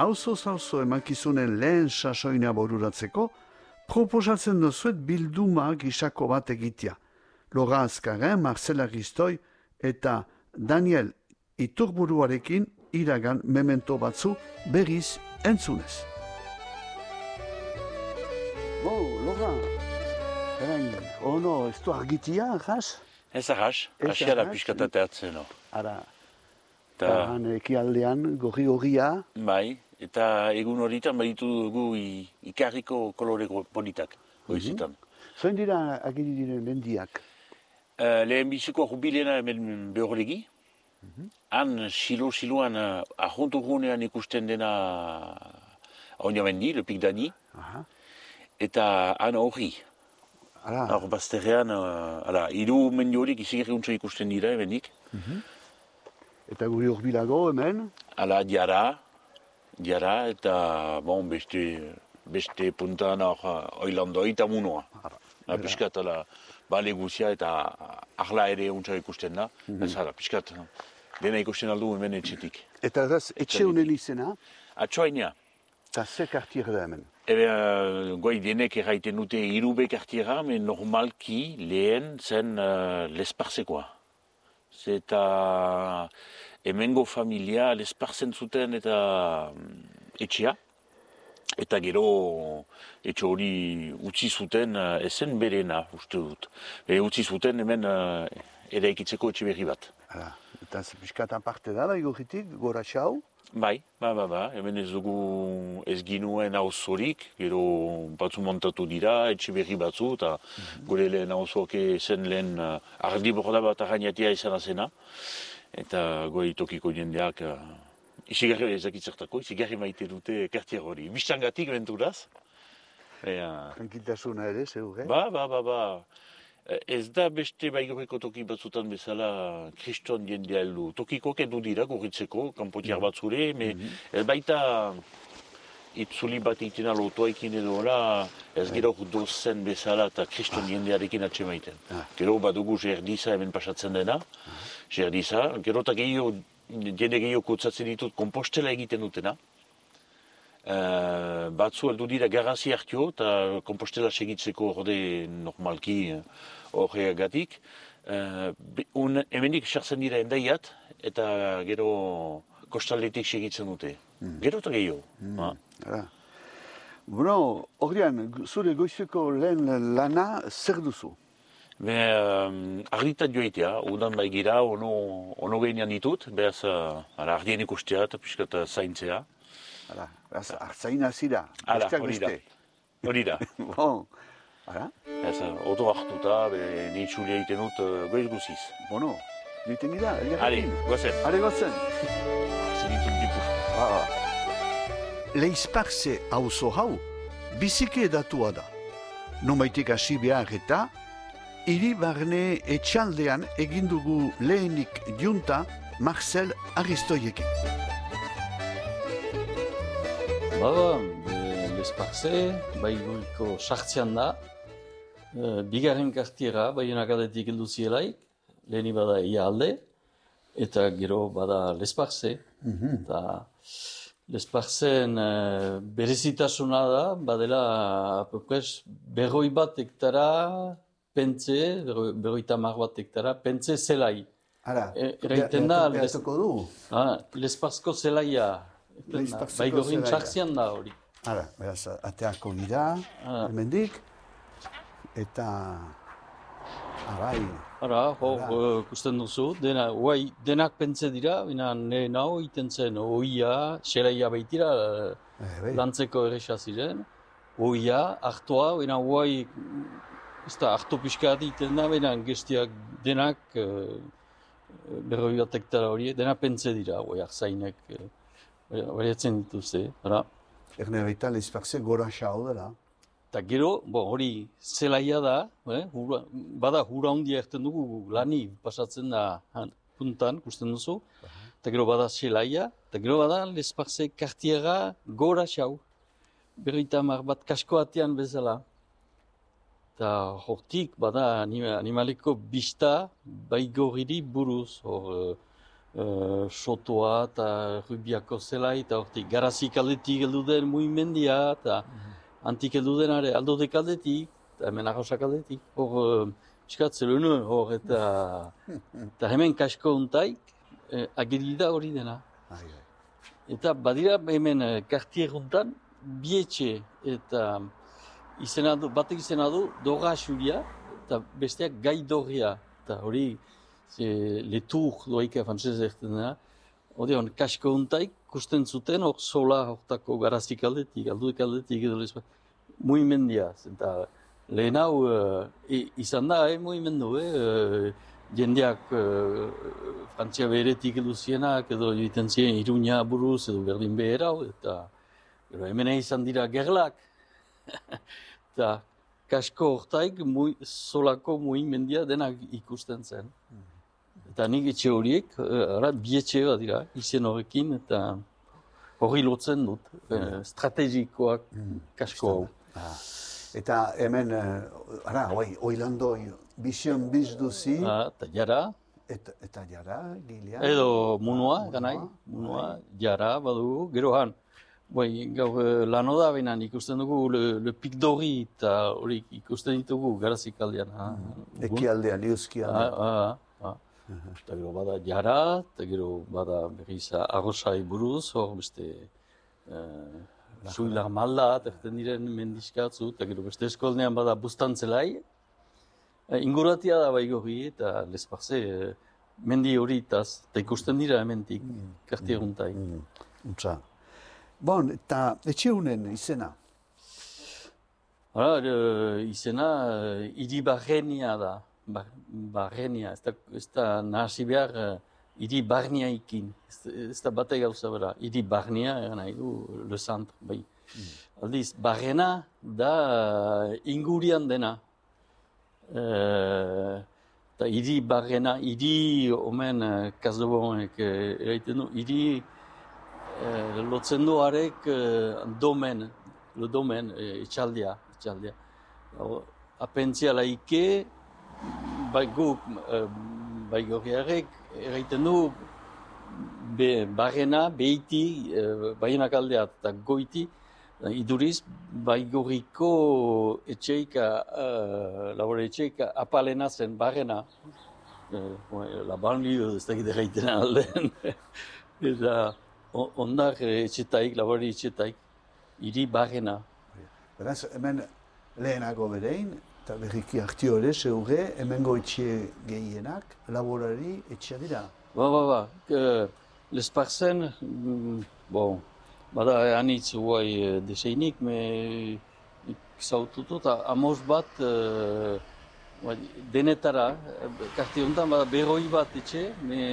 auzo emankizunen lehen sasoina bururatzeko, proposatzen dozuet bilduma gisako bat egitea. Laura Azkarren, Marcela Gistoi eta Daniel Iturburuarekin iragan memento batzu berriz entzunez. Laura, ez du argitia, jas? Ez ahas, asiara piskatateatzen. Ara, ekialdean gorri-gorria. Bai, eta egun horietan baditu dugu ikarriko kolore politak, goizetan. Zoin dira agiri diren mendiak? Lehen biziko jubilena hemen behorlegi. Han siloan ahontugunean ikusten dena Oinamendi, Le Pic d'Ani. Eta han hori. Hor bazterrean, hiru mendi horiek izigarri ikusten dira hemenik. Eta guri horbilago hemen? Diara, eta beste puntan oilando eta munoa. Piskat bale guzia eta ahla ere untsa ikusten da. Piskat dena ikusten aldu hemen etxetik. Eta etxe honen izena? Atxoaina. Eta ze kartiera da hemen? Goi denek erraiten dute irube kartiera, men normalki lehen zen lesparzekoa. Eta hemengo familia lesparzen zuten eta etxea. Eta gero etxe hori utzi zuten ezen berena, uste dut. Utzi zuten hemen eraikitzeko etxe berri bat. Eta piskat aparte da, igorritik, gora xau? Bai, hemen ez dugu ez ginuen auzorik, gero batzu montatu dira, etxe berri batzu, eta gure lehen auzoak zen lehen ardi borda bat arrainatia izan azena. Eta goi tokiko jendeak izigarri ezakitzertako, izigarri maite dute kartier hori. Bistangatik benturaz. Tranquiltasuna ere, zeur, Ez da beste baigorriko toki batzutan bezala kriston jendea heldu. Tokiko kendu dira gorritzeko, kanpotiar batzure, ez baita itzuli bat egiten alotoekin edo ez gero dozen bezala eta kriston jendearekin atxe maiten. Gero badugu Gerdiza hemen pasatzen dena, Gerdiza, gero eta jende gehiago kutsatzen ditut kompostela egiten dutena. Batzu heldu dira garrazi hartio eta kompostela segitzeko orde normalki horregatik. Hemenik sartzen dira endaiat eta gero kostaldetik segitzen dute. Gero eta gehiago. Bueno, Ordian, zure goizeko lehen lana zer duzu? Arditat joitea, udan baigira, ono gehinean ditut, behaz ardien ikustea eta piskat zaintzea. Artzaina zira, besteak beste. Hori da. Oto hartuta, nitxulia egiten dut goiz guziz. Bueno, diten gira, Are, gozen. Are gozen. Zinitzen dipu. Leizparze auzo hau, bizike edatua da. Nomaitik hasi behar eta, hiri barne etxaldean egindugu lehenik junta Marcel Aristoiekin. Lesparze, baigoriko sartzean da. Bigarren kartiera, Baionak aldetik heldu zielaik, leheni bada ia alde, eta gero bada Lesparze. Eta Lesparzen berezitasuna da, badela berroi bat hektara pentze, berroita mar bat hektara pentze zelai. Eraiten da, Lesparzko zelaia. Baigorin txartzian da hori. Beraz, ateako gira, hemendik, eta ikusten duzu, denak pentze dira, naho iten zen oia, xeraia baitira, lantzeko erresa ziren, oia, hartoa, oai, ez da, harto pixka iten da, gestiak denak, berroi bat hektara hori, denak pentze dira, oiak zainek, variatzen dituzte, Erne baita Leizparze gora xao dela. Eta gero, hori zelaia da, bada hura handia erten dugu lani pasatzen da puntan, kusten duzu. Eta gero bada zelaia, eta gero bada Leizparze kartiera gora xao. Berroita mar bat kasko atean bezala. Eta hortik bada animaleko bista baigoriri buruz. sotoa eta rugbiako zelai, eta hortik garazik aldetik heldu den mugimendia, eta antik heldu denare aldodek aldetik, eta hemen arrosak aldetik. Hor, piskat zelunu, hor, eta hemen kasko untaik, ageri da hori dena. Eta badira hemen kartier juntan, bietxe, eta batek izena du, Dora Xulia, eta besteak Gai Doria, eta hori, letur doaika frantzez erten dena, hori hon, kasko untaik, kusten zuten hor sola hortako garazik aldetik, aldudek aldetik edo lezpa, mugimendia, eta lehen hau izan da, mugimendu, jendeak Frantzia beheretik edo zienak, edo egiten ziren Iruña buruz, edo berdin behera, eta hemen izan dira gerlak, eta kasko hortaik solako mugimendia denak ikusten zen. Eta nik etxe horiek, bietxe bat dira, izen horrekin, eta hori lotzen dut, strategikoak kasko hau. Eta hemen, oilando, bizion biz duzi. Eta jara. Eta jara, gilean. Edo munua, ganai, munua, jara, badugu, gero han. Gaur lano da behinan ikusten dugu le Pic d'Ori eta hori ikusten ditugu garazik aldean. Ekialdean, liuzkian. Eta gero bada jara, eta gero bada berriz arrosai buruz, hor beste suilar malda, terten diren mendizkatzu, eta gero beste eskolnean bada bustantzelai. Inguratia da baigorri eta lezparze mendi horitaz, eta ikusten dira hementik, kartieruntai. Untza. Bon, eta etxe honen izena? Izena hiri Barrenia da. Barrenia, ez da nahasi behar hiri Barniaikin. Ez da bate gauza bera. Hiri Barnia, nahi du, le centre, bai. Aldiz, Barrena da ingurian dena. Eta hiri Barrena, hiri omen Kasdobonek eraiten du, hiri lotzen du harek domen, le domen, etxaldia. Apentzia laike, baigorriarek eraiten du Barrena, behiti, Baienak aldea eta goiti, iduriz baigorriko etxeik, labore etxeik apalena zen Barrena. La banlieue, ez dakit eraiten aldean. Eta ondar etxetaik, labore etxetaik, hiri Barrena. Beraz, hemen lehenago berein, eta berriki artiore, zeure, hemengo etxe gehienak, laborari etxea dira. Lezparzen, bada anitz guai deseinik, zaututu, eta amos bat denetara, karte honetan bada berroi bat etxe,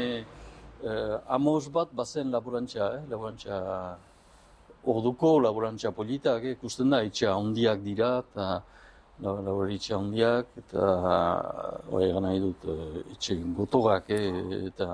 amos bat bazen laborantza orduko laborantza politak, ikusten da, etxe handiak dira, eta laboritza handiak, eta egan nahi dut, etxe gotorak, eta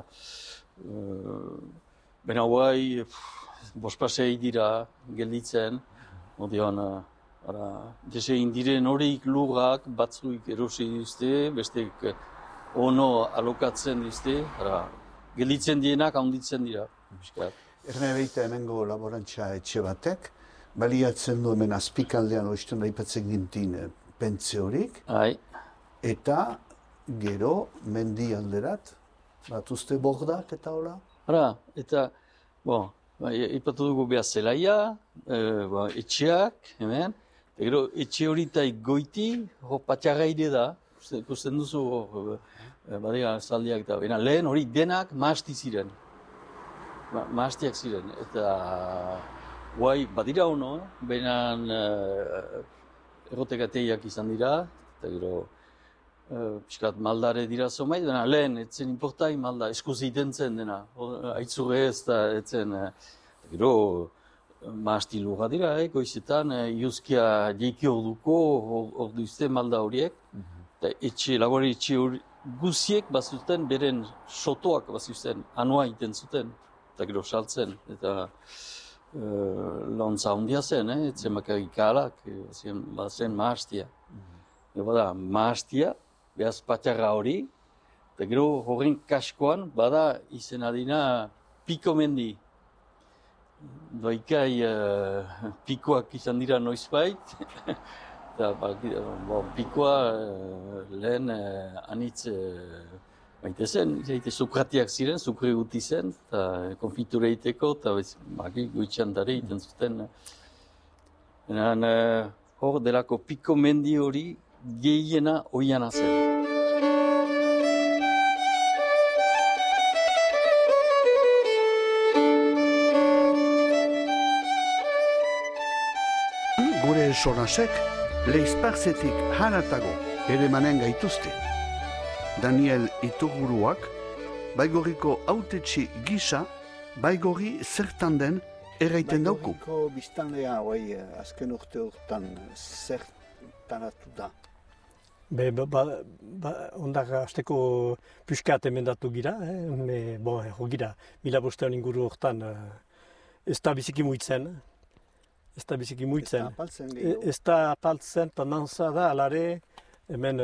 bena guai, bospasei dira gelditzen, odion, desein diren horiek lurrak batzuik erosi dizte, bestek ono alokatzen dizte, gelditzen dienak handitzen dira. Erne behita hemengo laborantza etxe batek, baliatzen du hemen azpikaldean oizten aipatzen gintin pentze horik, eta gero mendi alderat, batuzte bordak eta hola? Eta, ipatu dugu behar zelaia, etxeak, hemen, eta gero etxe horitaik goiti, patiagaide da, ikusten duzu, badira zaldiak eta bena, lehen hori denak mahasti ziren. Mahastiak ziren, eta guai badira hono, benan errotekateiak izan dira, eta gero piskat maldare dira zomait, baina lehen etzen importai malda, eskuz egiten zen dena, aitzure ez da etzen, gero mahasti lurra dira, goizetan, iuzkia jeiki orduko, ordu izte malda horiek, eta etxe, labore etxe guziek bazuten, beren sotoak bazuten, anua egiten zuten, eta gero saltzen, eta launtza handia zen, etzen bakarrik alak, bazen mahastia. Mahastia, behaz patiarra hori, Eta gero horren kaskoan, bada izena dina Piko mendi. Doikai pikoak izan dira noizbait. Eta pikoa lehen anitz baite zen, sukratiak ziren, sukre guti zen, eta konfiture egiteko, eta goitxandare egiten zuten. Hor delako Piko mendi hori gehiena oiana zen. Gure sonasek, leizparzetik hanatago ere manen gaituzte. Daniel Iturburuak, Baigorriko autetxi gisa, Baigorri zertan den erraiten dauku. Baigorriko biztanlea, azken urte hortan zertanatu da. Ondak azteko puskat emendatu gira, gira, 1500 inguru hortan ez da biziki muitzen. Ez da biziki muitzen. Ez da apaltzen, eta nantza da, alare, hemen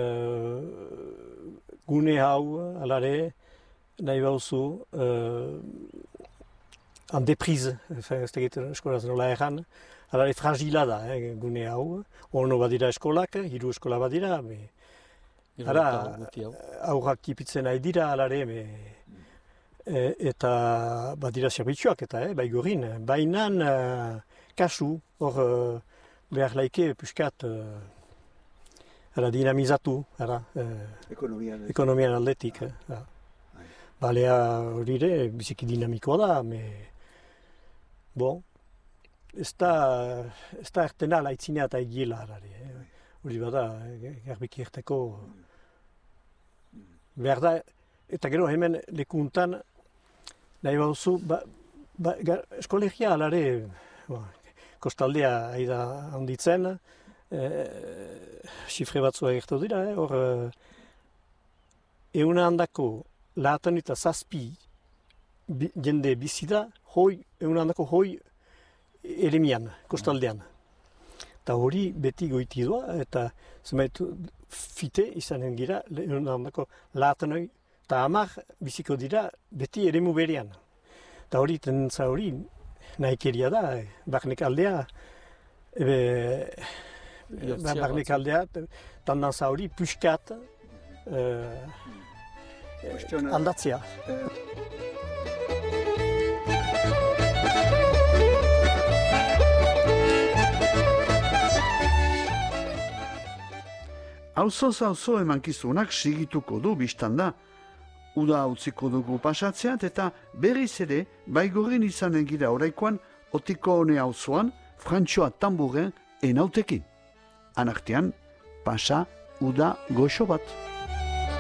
gune hau, alare, nahi bauzu, handepriz, ez tegiten eskolaz nola erran, alare fragila da, gune hau. Ono badira eskolak, hiru eskola badira, aurrak kipitzen nahi dira, alare, eta badira zerbitzuak, eta Baigorrin. Bainan, kasu, hor behar laike puskat dinamizatu, ekonomian aldetik. Balea hori ere, biziki dinamikoa da, ez da ertena laitzinea eta egiela. Hori bada, garbiki erteko behar da, eta gero hemen lekuntan, nahi bauzu, eskolegia alare, kostaldea aida handitzen, xifre batzua egertu dira, hor euna handako lahatan eta zazpi jende bizi da, euna handako hoi eremian, kostaldean. Eta hori beti goiti doa, eta zemaitu fite izanen gira, euna handako lahatan hoi, eta hamar biziko dira beti eremu berean. Eta hori, tendentza hori, nahikeria da, barnek aldea, tendentza hori puskat aldatzea. Auzo emankizunak sigituko du biztanda, uda utziko dugu pasatzeat eta berriz ere Baigorrin izanen gira oraikoan Otiko hone auzoan Frantxoa Tamburen enautekin. Anartean, pasa uda goxo bat.